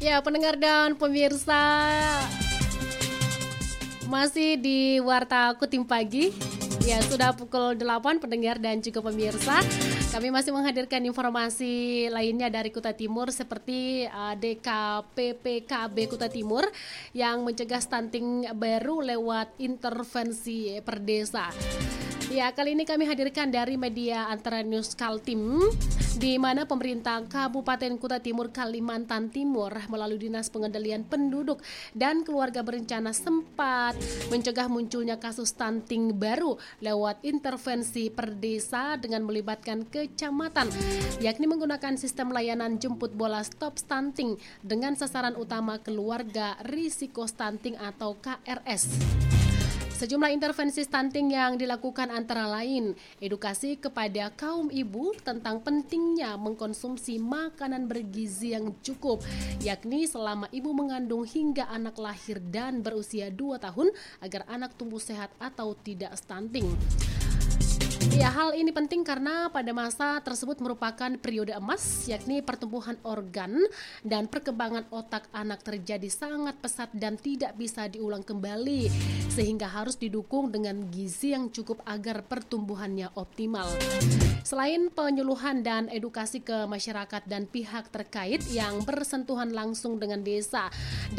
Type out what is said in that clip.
Ya, pendengar dan pemirsa, masih di Warta Kutim Pagi. Ya, sudah pukul 8 pendengar dan juga pemirsa. Kami masih menghadirkan informasi lainnya dari Kuta Timur seperti DKPPKB Kuta Timur yang mencegah stunting baru lewat intervensi per desa. Ya, kali ini kami hadirkan dari media Antara News Kaltim, di mana pemerintah Kabupaten Kuta Timur, Kalimantan Timur melalui Dinas Pengendalian Penduduk dan Keluarga Berencana sempat mencegah munculnya kasus stunting baru lewat intervensi per desa dengan melibatkan kecamatan, yakni menggunakan sistem layanan jemput bola stop stunting dengan sasaran utama keluarga risiko stunting atau KRS. Sejumlah intervensi stunting yang dilakukan antara lain edukasi kepada kaum ibu tentang pentingnya mengkonsumsi makanan bergizi yang cukup, yakni selama ibu mengandung hingga anak lahir dan berusia 2 tahun agar anak tumbuh sehat atau tidak stunting. Ya, hal ini penting karena pada masa tersebut merupakan periode emas, yakni pertumbuhan organ dan perkembangan otak anak terjadi sangat pesat dan tidak bisa diulang kembali, sehingga harus didukung dengan gizi yang cukup agar pertumbuhannya optimal. Selain penyuluhan dan edukasi ke masyarakat dan pihak terkait yang bersentuhan langsung dengan desa